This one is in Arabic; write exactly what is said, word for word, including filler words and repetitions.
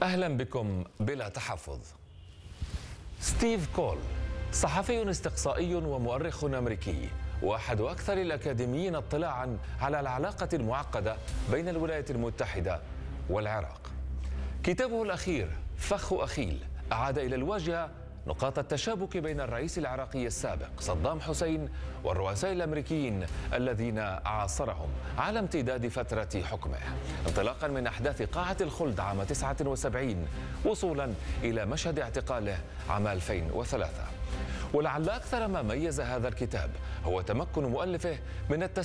أهلا بكم بلا تحفظ. ستيف كول صحفي استقصائي ومؤرخ أمريكي، وأحد أكثر الأكاديميين اطلاعا على العلاقة المعقدة بين الولايات المتحدة والعراق. كتابه الأخير فخ أخيل أعاد إلى الواجهة نقاط التشابك بين الرئيس العراقي السابق صدام حسين والرؤساء الأمريكيين الذين عاصرهم على امتداد فترة حكمه، انطلاقا من أحداث قاعة الخلد عام تسعة وسبعين وصولا إلى مشهد اعتقاله عام ألفين وثلاثة. ولعل أكثر ما ميز هذا الكتاب هو تمكن مؤلفه من التسلسل